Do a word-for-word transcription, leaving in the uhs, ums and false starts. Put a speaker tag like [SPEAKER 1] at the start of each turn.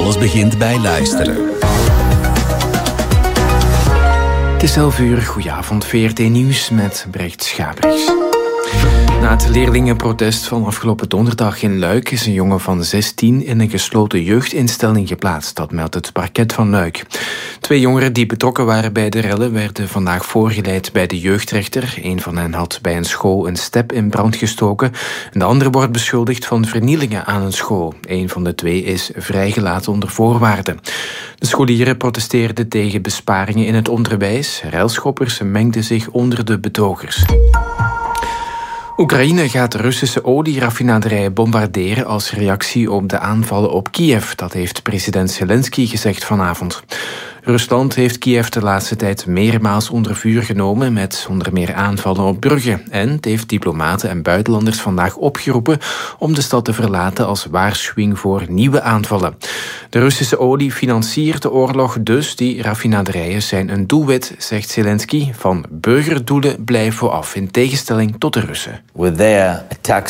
[SPEAKER 1] Alles begint bij luisteren.
[SPEAKER 2] Het is elf uur, goedenavond, V R T Nieuws met Brecht Schabriks. Na het leerlingenprotest van afgelopen donderdag in Luik is een jongen van zestien in een gesloten jeugdinstelling geplaatst. Dat meldt het parket van Luik. Twee jongeren die betrokken waren bij de rellen werden vandaag voorgeleid bij de jeugdrechter. Een van hen had bij een school een step in brand gestoken. En de andere wordt beschuldigd van vernielingen aan een school. Een van de twee is vrijgelaten onder voorwaarden. De scholieren protesteerden tegen besparingen in het onderwijs. Relschoppers mengden zich onder de betogers. Oekraïne gaat Russische olieraffinaderijen bombarderen als reactie op de aanvallen op Kiev. Dat heeft president Zelensky gezegd vanavond. Rusland heeft Kiev de laatste tijd meermaals onder vuur genomen met onder meer aanvallen op bruggen. En het heeft diplomaten en buitenlanders vandaag opgeroepen om de stad te verlaten als waarschuwing voor nieuwe aanvallen. De Russische olie financiert de oorlog, dus die raffinaderijen zijn een doelwit, zegt Zelensky. Van burgerdoelen blijven we af, in tegenstelling tot de Russen.
[SPEAKER 3] With their attacks